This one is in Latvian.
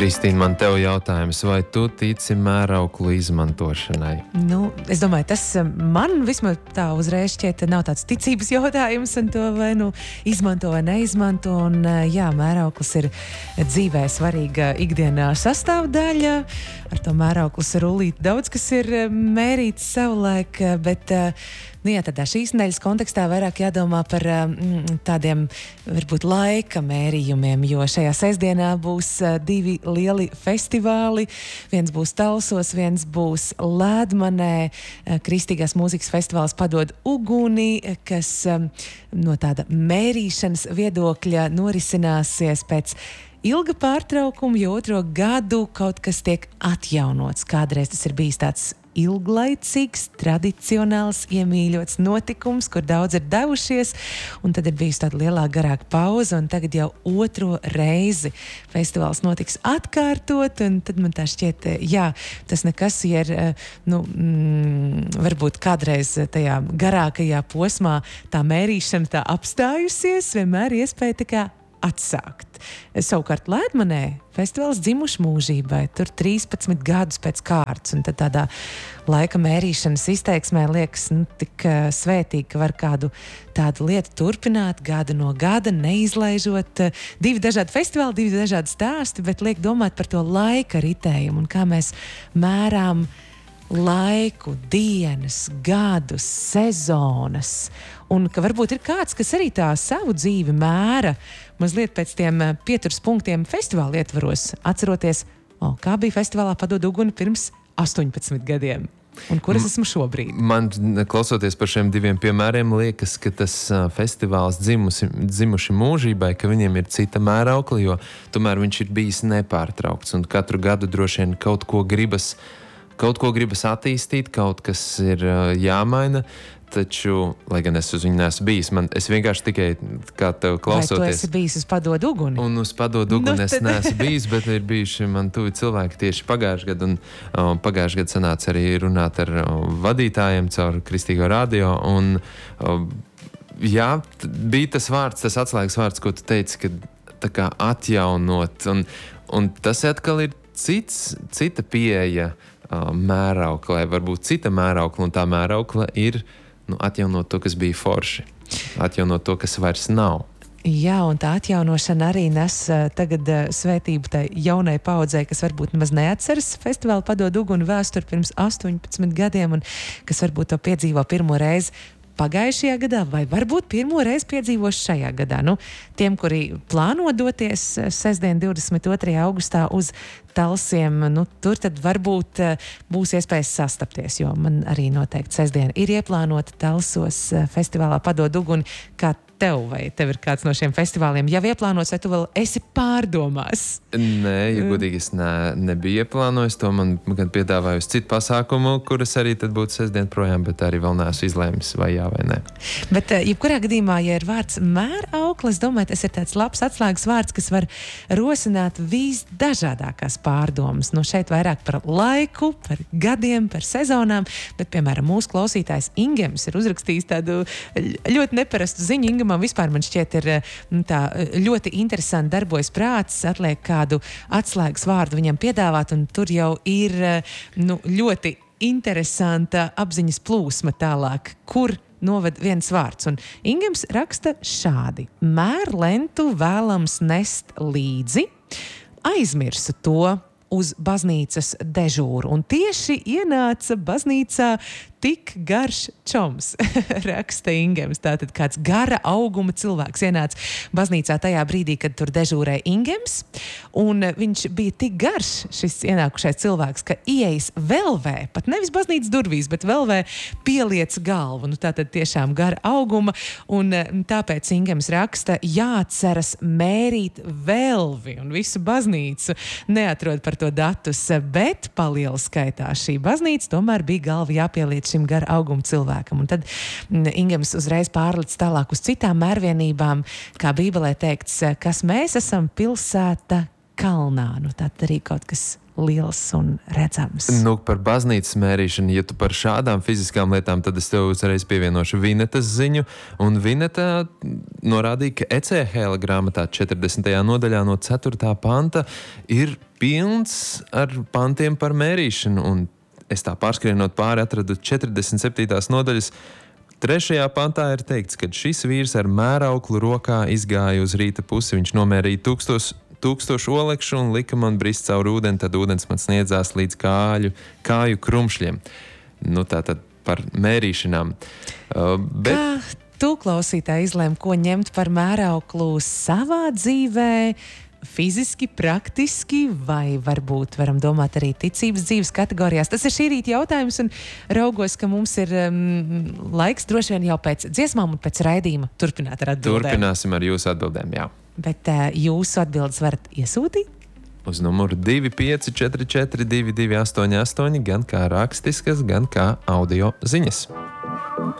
Kristīna, man tev jautājums, vai tu tici mērauklu izmantošanai? Es domāju, tas man vismaz tā uzreiz šķiet nav tāds ticības jautājums, un to vai izmanto vai neizmanto. Un jā, mērauklis ir dzīvē svarīga ikdienā sastāvdaļa. Ar to mērauklis rullīt daudz, kas ir mērīts savulaik, bet tādā šīs nedēļas kontekstā vairāk jādomā par tādiem varbūt laika mērījumiem, jo šajā sestdienā būs divi lieli festivāli. Viens būs Talsos, viens būs Lēdmanē. Kristīgās mūzikas festivāls Padod uguni, kas no tāda mērīšanas viedokļa norisināsies pēc ilga pārtraukuma, jo 2. gadu kaut kas tiek atjaunots. Kādreiz tas ir bijis tāds ilglaicīgs, tradicionāls, iemīļots notikums, kur daudz ir devušies, un tad ir bijusi tāda lielāka, garāka pauze, un tagad jau 2. reizi festivāls notiks atkārtot, un tad man tā šķiet, jā, tas nekas ir, varbūt kādreiz tajā garākajā posmā tā mērīšana tā apstājusies, vienmēr iespēja tā kā atsākt. Savukārt Lēdmanē festivāls dzimuši mūžībai, tur 13 gadus pēc kārtas, un tad tādā laika mērīšanas izteiksmē liekas tik svētīgi, ka var kādu tādu lietu turpināt gada no gada, neizlaižot. 2 dažādi festivāli, 2 dažādi stāsti, bet liek domāt par to laika ritējumu un kā mēs mērām laiku, dienas, gadus, sezonas, un ka varbūt ir kāds, kas arī tā savu dzīvi mēra mazliet pēc tiem pieturas punktiem festivāla ietvaros, atceroties, kā bija festivālā Padod uguni pirms 18 gadiem. Un kur es esmu šobrīd? Man, klausoties par šiem 2 piemēriem, liekas, ka tas festivāls dzimuši mūžībai, ka viņiem ir cita mēraukla, jo tomēr viņš ir bijis nepārtraukts, un katru gadu droši vien kaut ko gribas attīstīt, kaut kas ir jāmaina, taču, lai gan es uz viņu neesmu bijis, es vienkārši tikai kā tev klausoties. Vai tu esi bijis uz Padod uguni? Un uz Padod uguni es neesmu bijis, bet ir bijuši man tuvi cilvēki tieši pagājušajā gadu, un pagājušajā gadu sanāca arī runāt ar vadītājiem caur Kristīgo radio, un jā, bija tas vārds, tas atslēgas vārds, ko tu teici, ka tā kā atjaunot, un tas atkal ir cita pieeja mērauklē, varbūt cita mēraukla, un tā mēraukla ir atjaunot to, kas bija forši, atjaunot to, kas vairs nav. Jā, un tā atjaunošana arī nes tagad svētību tai jaunai paudzei, kas varbūt nemaz neatceras festivālu Padod uguni vēsturi pirms 18 gadiem, un kas varbūt to piedzīvo pirmo reizi pagājušajā gadā, vai varbūt pirmo reizi piedzīvos šajā gadā. Tiem, kuri plāno doties sestdien 22. augustā uz Talsiem, tur tad varbūt būs iespējas sastapties, jo man arī noteikti sestdien ir ieplānota Talsos festivālā Padod uguni. Kā tev, vai tev ir kāds no šiem festivāliem jau ieplānots, vai tu vēl esi pārdomās? Nē, ja godīgi es nebiju ieplānojis, to man gan piedāvāju uz citu pasākumu, kuras arī tad būtu sestdien projām, bet arī vēl neesmu izlēmis, vai jā vai nē. Bet jebkurā gadījumā, ja ir vārds mērauklis, domāju, tas ir tāds labs atslēgas vārds, kas var rosināt visdažādākās pārdomas. Šeit vairāk par laiku, par gadiem, par sezonām, bet, piemēram, mūsu klausītājs Ingems ir uzrakstījis tādu ļoti neparastu ziņu. Ingemam vispār, man šķiet, ir tā ļoti interesanti darbojas prāts, atliek kādu atslēgas vārdu viņam piedāvāt, un tur jau ir ļoti interesanta apziņas plūsma tālāk, kur noved viens vārds. Un Ingems raksta šādi: mērlentu vēlams nest līdzi, aizmirsu to uz baznīcas dežūru. Un tieši ienāca baznīcā tik garš čoms, raksta Ingems. Tātad kāds gara auguma cilvēks ienāca baznīcā tajā brīdī, kad tur dežūrēja Ingems, un viņš bija tik garš, šis ienākušais cilvēks, ka ieejas velvē, pat nevis baznīcas durvīs, bet velvē pieliec galvu. Tātad tiešām gara auguma, un tāpēc Ingems raksta, jāatceras mērīt velvi, un visu baznīcu neatrod par to datus, bet palielu skaitā šī baznīca tomēr bija galva jāpieliec šim gara auguma cilvēkam. Un tad Ingems uzreiz pārlic tālāk uz citām mērvienībām, kā Bībelē teikts, kas mēs esam pilsēta kalnā. Nu, tā arī kaut kas liels un redzams. Nu, par baznīcas mērīšanu, ja tu par šādām fiziskām lietām, tad es tev uzreiz pievienošu Vinetas ziņu. Un Vineta norādīja, ka Ecēhēla grāmatā 40. nodaļā no 4. panta ir pilns ar pantiem par mērīšanu. Un es tā pārskrienot pāri atradu 47. nodaļas. 3. pantā ir teikts, ka šis vīrs ar mērauklu rokā izgāja uz rīta pusi. Viņš nomērīja 1000 olekšu un lika man brist caur ūdeni, tad ūdens man sniedzās līdz kāju krumšļiem. Nu, tā tad par mērīšanām. Kā tu, klausītāji, izlēmi, ko ņemt par mērauklu savā dzīvē? Fiziski, praktiski, vai varbūt varam domāt arī ticības dzīves kategorijās. Tas ir šī rīta jautājums, un raugos, ka mums ir laiks droši vien jau pēc dziesmām un pēc raidījuma turpināt ar atbildēm. Turpināsim ar jūsu atbildēm, jā. Bet jūsu atbildes varat iesūtīt? Uz numuru 2544 2288, gan kā rakstiskas, gan kā audio ziņas.